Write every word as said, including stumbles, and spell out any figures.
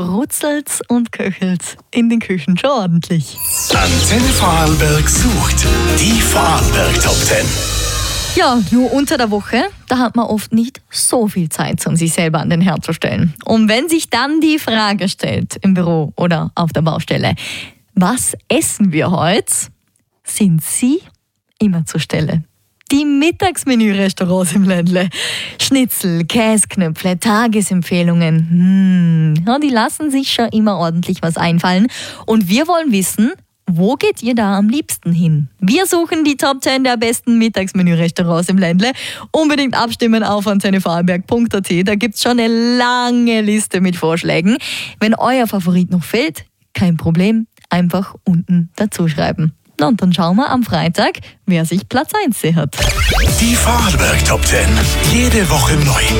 brutzelt's und köchelt's in den Küchen schon ordentlich. Antenne Vorarlberg sucht die Vorarlberg Top zehn. Ja, nur unter der Woche, da hat man oft nicht so viel Zeit, um sich selber an den Herd zu stellen. Und wenn sich dann die Frage stellt im Büro oder auf der Baustelle, was essen wir heute, sind Sie immer zur Stelle. Die Mittagsmenü-Restaurants im Ländle. Schnitzel, Käsknöpfle, Tagesempfehlungen. Hm, ja, die lassen sich schon immer ordentlich was einfallen. Und wir wollen wissen, wo geht ihr da am liebsten hin? Wir suchen die Top zehn der besten Mittagsmenü-Restaurants im Ländle. Unbedingt abstimmen auf antenne vorarlberg punkt a t. Da gibt es schon eine lange Liste mit Vorschlägen. Wenn euer Favorit noch fehlt, kein Problem, einfach unten dazu schreiben. Und dann schauen wir am Freitag, wer sich Platz eins sichert. Die Vorarlberg Top zehn. Jede Woche neu.